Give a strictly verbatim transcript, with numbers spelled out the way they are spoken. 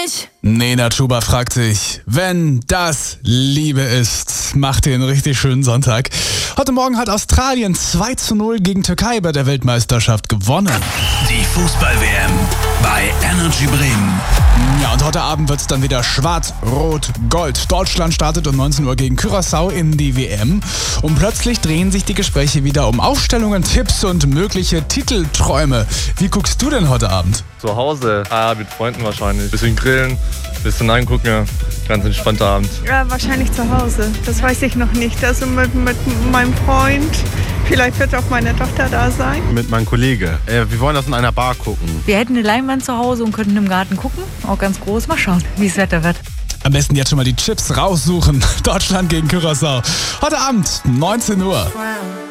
nicht. Nena Chuba fragt sich, wenn das Liebe ist, macht ihr einen richtig schönen Sonntag. Heute Morgen hat Australien zwei zu null gegen Türkei bei der Weltmeisterschaft gewonnen. Die Fußball-W M bei Energy Bremen. Ja, und heute Abend wird es dann wieder schwarz-rot-gold. Deutschland startet um neunzehn Uhr gegen Curaçao in die W M. Und plötzlich drehen sich die Gespräche wieder um Aufstellungen, Tipps und mögliche Titelträume. Wie guckst du denn heute Abend? Zu Hause, ah, mit Freunden wahrscheinlich. Bisschen grillen, bisschen angucken, ganz entspannter Abend. Ja, wahrscheinlich zu Hause. Das weiß ich noch nicht. Also mit, mit meinem Freund. Vielleicht wird auch meine Tochter da sein. Mit meinem Kollege. Äh, wir wollen das in einer Bar gucken. Wir hätten eine Leinwand zu Hause und könnten im Garten gucken. Auch ganz groß. Mal schauen, wie das Wetter wird. Am besten jetzt schon mal die Chips raussuchen. Deutschland gegen Curaçao. Heute Abend, neunzehn Uhr.